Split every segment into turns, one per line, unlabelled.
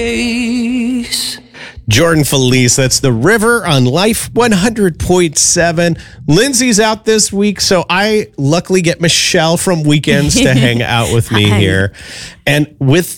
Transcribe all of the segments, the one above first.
Jordan Felice, that's The River on Life 100.7. Lindsay's out this week, so I luckily get Michelle from Weekends to hang out with me here. And with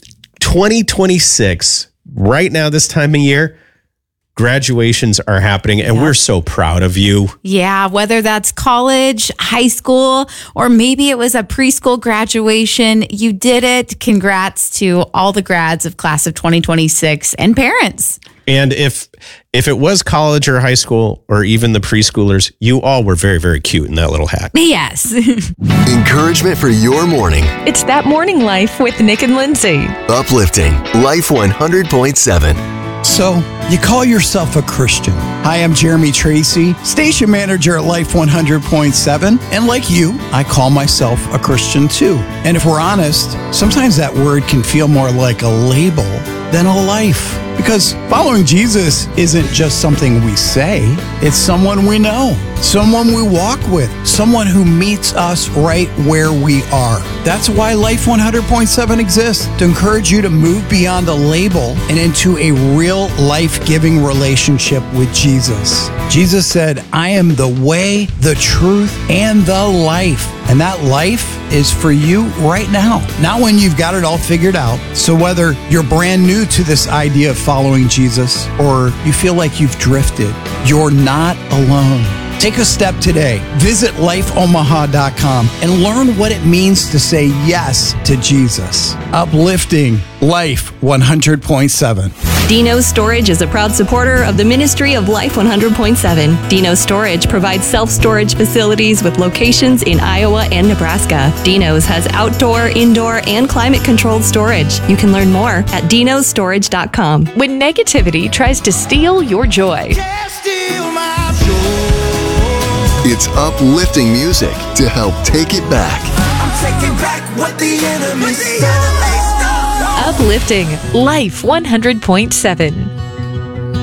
2026, right now, this time of year, graduations are happening, and we're so proud of you.
Yeah, whether that's college, high school, or maybe it was a preschool graduation, you did it. Congrats to all the grads of class of 2026 and parents.
And if it was college or high school or even the preschoolers, you all were very, very cute in that little hat.
Yes.
Encouragement for your morning.
It's That Morning Life with Nick and Lindsay.
Uplifting Life 100.7.
So, you call yourself a Christian. Hi, I'm Jeremy Tracy, station manager at Life 100.7. And like you, I call myself a Christian too. And if we're honest, sometimes that word can feel more like a label than a life. Because following Jesus isn't just something we say, it's someone we know, someone we walk with, someone who meets us right where we are. That's why Life 100.7 exists, to encourage you to move beyond a label and into a real life-giving relationship with Jesus. Jesus said, I am the way, the truth, and the life. And that life is for you right now, not when you've got it all figured out. So whether you're brand new to this idea of following Jesus or you feel like you've drifted, you're not alone. Take a step today. Visit lifeomaha.com and learn what it means to say yes to Jesus. Uplifting Life 100.7.
Dino Storage is a proud supporter of the Ministry of Life 100.7. Dino Storage provides self-storage facilities with locations in Iowa and Nebraska. Dino's has outdoor, indoor, and climate-controlled storage. You can learn more at dinostorage.com.
When negativity tries to steal your joy.
It's uplifting music to help take it back.
I'm taking back what the enemy stole.
Uplifting Life 100.7.